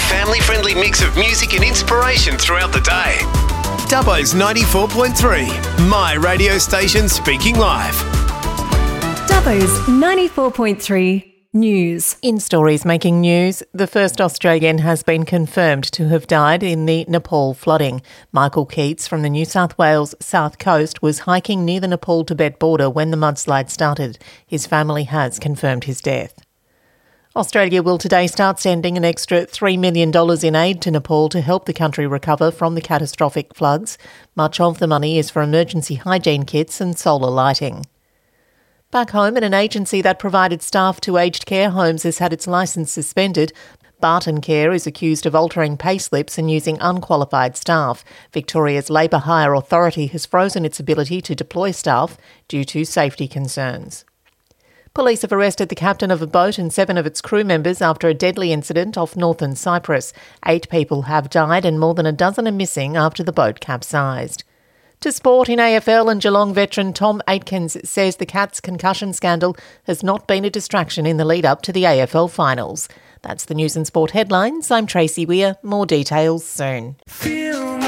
family-friendly mix of music and inspiration throughout the day. Dubbo's 94.3, my radio station speaking live. Dubbo's 94.3 News. In stories making news, the first Australian has been confirmed to have died in the Nepal flooding. Michael Keats from the New South Wales South Coast was hiking near the Nepal-Tibet border when the mudslide started. His family has confirmed his death. Australia will today start sending an extra $3 million in aid to Nepal to help the country recover from the catastrophic floods. Much of the money is for emergency hygiene kits and solar lighting. Back home, an agency that provided staff to aged care homes has had its licence suspended. Barton Care is accused of altering pay slips and using unqualified staff. Victoria's Labour Hire Authority has frozen its ability to deploy staff due to safety concerns. Police have arrested the captain of a boat and 7 of its crew members after a deadly incident off northern Cyprus. 8 people have died and more than a dozen are missing after the boat capsized. To sport in AFL, and Geelong veteran Tom Aitkins says the Cats' concussion scandal has not been a distraction in the lead-up to the AFL finals. That's the news and sport headlines. I'm Tracy Weir. More details soon.